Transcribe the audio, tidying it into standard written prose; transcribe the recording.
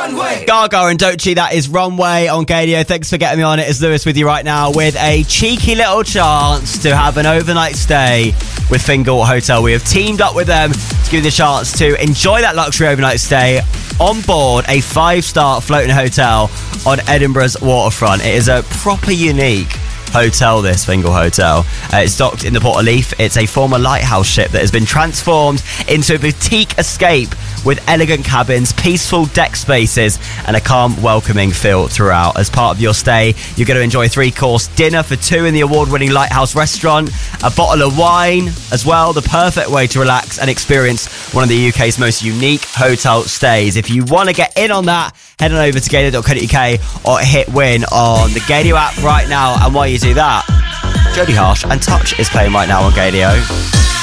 Runway. Gaga and Doechii, that is Runway on Gadio. Thanks for getting me on it. It's Lewis with you right now with a cheeky little chance to have an overnight stay with Fingal Hotel. We have teamed up with them to give you the chance to enjoy that luxury overnight stay on board a 5-star floating hotel on Edinburgh's waterfront. It is a proper unique hotel, this Fingal Hotel. It's docked in the Port of Leith. It's a former lighthouse ship that has been transformed into a boutique escape with elegant cabins, peaceful deck spaces and a calm, welcoming feel throughout. As part of your stay, you're going to enjoy a 3-course dinner for 2 in the award-winning Lighthouse restaurant, a bottle of wine as well, the perfect way to relax and experience one of the UK's most unique hotel stays. If you want to get in on that, head on over to gadio.co.uk or hit win on the Gadio app right now. And while you do that, Jodie Harsh and Touch is playing right now on Gadio.